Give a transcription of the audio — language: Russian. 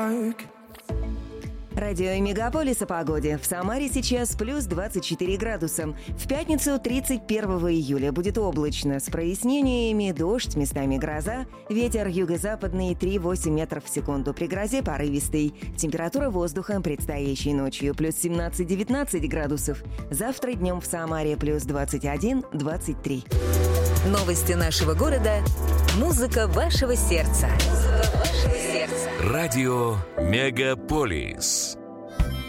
Радио Мегаполис о погоде. В Самаре сейчас плюс 24 градуса. В пятницу, 31 июля, будет облачно, с прояснениями, дождь, местами гроза, ветер юго-западный 3,8 метров в секунду, при грозе порывистый. Температура воздуха предстоящей ночью плюс 17-19 градусов. Завтра днем в Самаре плюс 21-23. Новости нашего города. Музыка вашего сердца. Радио Мегаполис.